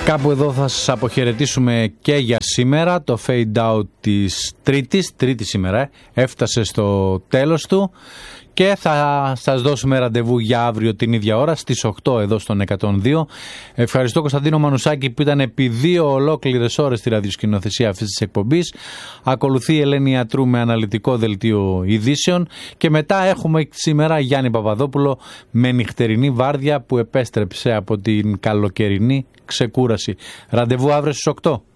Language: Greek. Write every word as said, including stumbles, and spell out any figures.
Κάπου εδώ θα σας αποχαιρετήσουμε και για σήμερα. Το fade out της Τρίτης, Τρίτη σήμερα, ε, έφτασε στο τέλος του και θα σας δώσουμε ραντεβού για αύριο την ίδια ώρα στις οκτώ εδώ στον εκατόν δύο. Ευχαριστώ Κωνσταντίνο Μανουσάκη που ήταν επί δύο ολόκληρες ώρες στη ραδιοσκηνοθεσία αυτής της εκπομπής. Ακολουθεί η Ελένη Ιατρού με αναλυτικό δελτίο ειδήσεων και μετά έχουμε σήμερα Γιάννη Παπαδόπουλο με νυχτερινή βάρδια που επέστρεψε από την καλοκαιρινή ξεκούραση. Ραντεβού αύριο στις οκτώ.